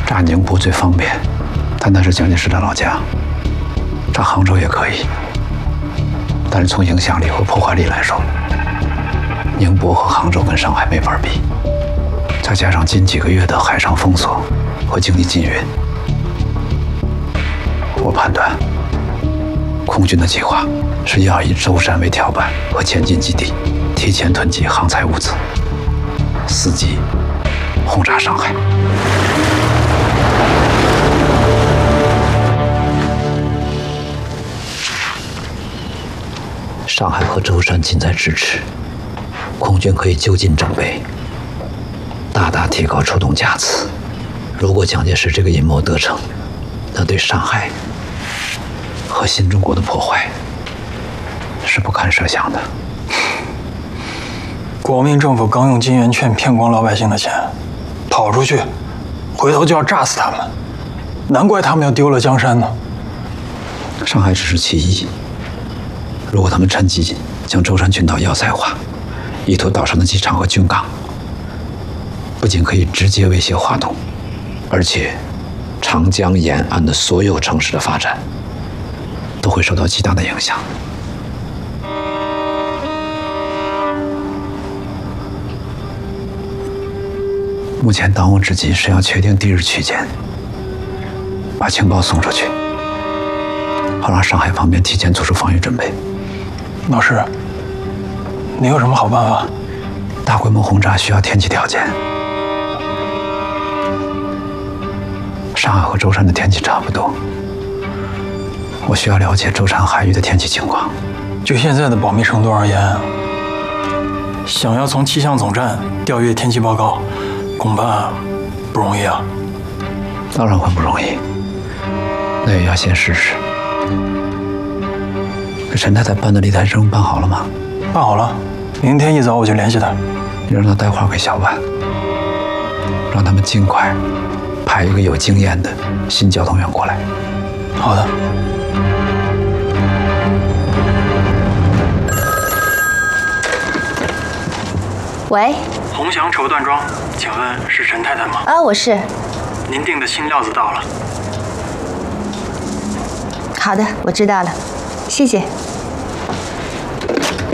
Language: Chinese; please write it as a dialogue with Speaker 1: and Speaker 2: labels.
Speaker 1: 炸宁波最方便，但那是蒋介石的老家。炸杭州也可以，但是从影响力和破坏力来说，宁波和杭州跟上海没法比。再加上近几个月的海上封锁和经济禁运，我判断，空军的计划是要以舟山为跳板和前进基地，提前囤积航材物资，伺机轰炸上海。上海和舟山近在咫尺，空军可以就近整备，大大提高出动架次。如果蒋介石这个阴谋得逞，那对上海和新中国的破坏是不堪设想的。
Speaker 2: 国民政府刚用金圆券骗光老百姓的钱，跑出去，回头就要炸死他们，难怪他们要丢了江山呢。
Speaker 1: 上海只是其一，如果他们趁机将舟山群岛要塞化，意图岛上的机场和军港，不仅可以直接威胁华东，而且长江沿岸的所有城市的发展都会受到极大的影响。目前当务之急是要确定地日区间，把情报送出去，好让上海方面提前做出防御准备。
Speaker 2: 老师，你有什么好办法？
Speaker 1: 大规模轰炸需要天气条件，上海和舟山的天气差不多，我需要了解舟山海域的天气情况。
Speaker 2: 就现在的保密程度而言，想要从气象总站调阅天气报告，恐怕不容易啊。
Speaker 1: 当然会不容易，那也要先试试。这陈太太办的立台证办好了吗？
Speaker 2: 办好了，明天一早我就联系他。
Speaker 1: 你让他带话给小万，让他们尽快派一个有经验的新交通员过来。
Speaker 2: 好的。
Speaker 3: 喂，
Speaker 2: 鸿祥绸缎庄，请问是陈太太吗？
Speaker 3: 啊，我是。
Speaker 2: 您订的新料子到了。
Speaker 3: 好的，我知道了，谢谢。